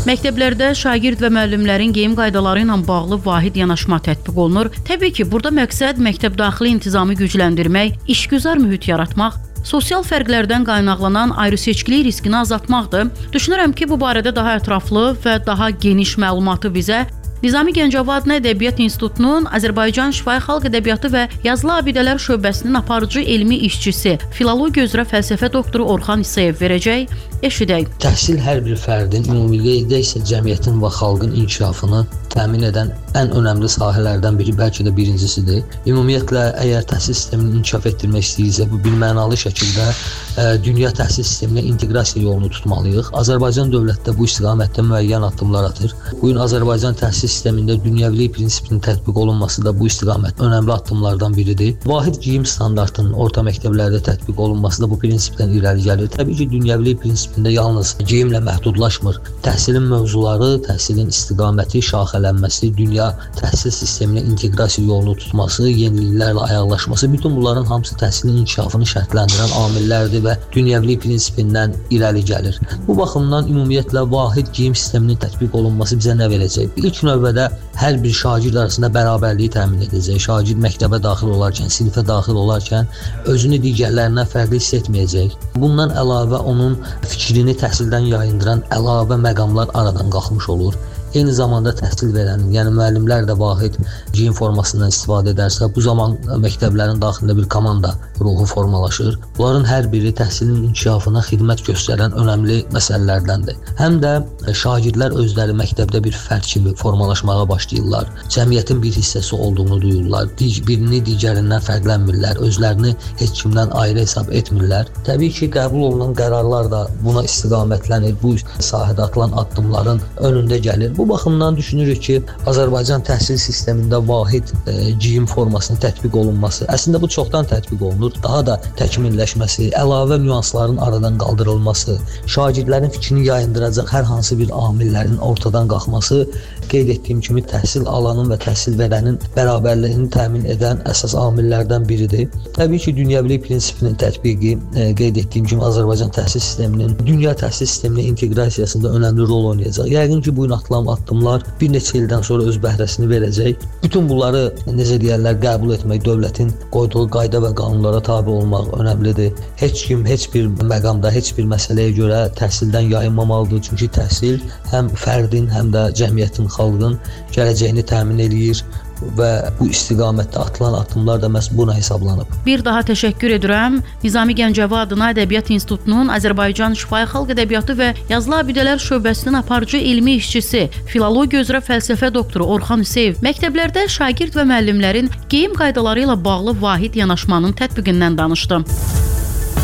Məktəblərdə şagird və müəllimlərin geyim qaydaları ilə bağlı vahid yanaşma tətbiq olunur. Təbii ki, burada məqsəd məktəb daxili intizamı gücləndirmək, işgüzar mühit yaratmaq, sosial fərqlərdən qaynaqlanan ayrıseçkilik riskini azaltmaqdır. Düşünürəm ki, bu barədə daha ətraflı və daha geniş məlumatı bizə Nizami Gəncəvi adına Ədəbiyyat İnstitutunun Azərbaycan Şifahi Xalq Ədəbiyyatı və Yazılı Abidələr şöbəsinin aparıcı elmi işçisi, filologiya üzrə fəlsəfə doktoru Orxan İsayev verəcək. Eşidək. Təhsil hər bir fərdin, ümumilikdə isə cəmiyyətin və xalqın inkişafını təmin edən ən önəmli sahələrdən biri, bəlkə də birincisidir. Ümumiyyətlə, əgər təhsil sistemini inkişaf etdirmək istəyirsə, bu birmənalı şəkildə dünya təhsil sisteminə inteqrasiya yolunu tutmalıyıq. Azərbaycan dövləti bu istiqamətdə müəyyən addımlar atır. Bu gün Azərbaycan təhsil sistemində dünyəvilik prinsipinin tətbiq olunması da bu istiqamət önəmli addımlardan biridir. Vahid geyim standartının orta məktəblərdə tətbiq olunması da bu prinsipdən irəli gəlir. Təbii ki, dünyəvilik prinsipində yalnız geyimlə məhdudlaşmır. Təhsilin mövzuları, təhsilin istiqaməti, şaxələnməsi, dünya təhsil sisteminə inteqrasiya yolunu tutması, yeniliklərlə ayaqlaşması, bütün bunların hamısı təhsilin inkişafını şərtləndirən amillərdir və dünyəvilik prinsipindən irəli gəlir. Bu baxımdan ümumiyyətlə vahid geyim sisteminin tətbiq olunması bizə nə verəcək? İlk növbədə hər bir şagird arasında bərabərliyi təmin edəcək. Şagird məktəbə daxil olarkən, sinifə daxil olarkən özünü digərlərindən fərqli hiss etməyəcək. Bundan əlavə onun fikrini təhsildən yayındıran əlavə məqamlar aradan qalxmış olur. Eyni zamanda təhsil verənin, yəni müəllimlər də vahid geyim formasından istifadə edərsə, bu zaman məktəblərin daxilində bir komanda ruhu formalaşır. Bunların hər biri təhsilin inkişafına xidmət göstərən önəmli məsələlərdəndir. Həm də şagirdlər özləri məktəbdə bir fərd kimi formalaşmağa başlayırlar. Cəmiyyətin bir hissəsi olduğunu duyurlar. Birini digərindən fərqlənmirlər. Özlərini heç kimdən ayrı hesab etmirlər. Təbii ki, qəbul olunan qərarlar da buna istiqamətlənir. Bu sahədə atılan addımların önündə gəlir. Bu baxımdan düşünürük ki, Azərbaycan təhsil sistemində vahid geyim formasının tətbiq olunması, əslində bu çoxdan tətbiq olunur, daha da təkmilləşməsi, əlavə nüansların aradan qaldırılması, şagirdlərin fikrini yayındıracaq hər hansı bir amillərin ortadan qalxması, qeyd etdiyim kimi təhsil alanın və təhsil verənin bərabərliyini təmin edən əsas amillərdən biridir. Təbii ki, dünyəvilik prinsipinin tətbiqi, qeyd etdiyim kimi Azərbaycan təhsil sisteminin dünya təhsil sisteminə inteqrasiyasında önəmli rol oynayacaq. Yəqin ki, bu gün atılan addımlar bir neçə ildən sonra öz bəhrəsini verəcək. Bütün bunları, necə deyərlər, qəbul etmək, dövlətin qoyduğu qayda və qanunlara tabe olmaq önəmlidir. Heç kim, heç bir məqamda, heç bir məsələyə görə təhsildən yayınmamalıdır. Çünki təhsil həm fərdin, həm də cəmiyyətin, xalqın gələcəyini təmin eləyir və bu istiqamətdə atılan addımlar da məhz buna hesablanıb. Bir daha təşəkkür edirəm. Nizami Gəncəvi adına Ədəbiyyat İnstitutunun Azərbaycan Şifahi Xalq Ədəbiyyatı və Yazılı Abidələr şöbəsinin aparıcı elmi işçisi, filologiya üzrə fəlsəfə doktoru Orxan İsayev məktəblərdə şagird və müəllimlərin geyim qaydaları ilə bağlı vahid yanaşmanın tətbiqindən danışdı.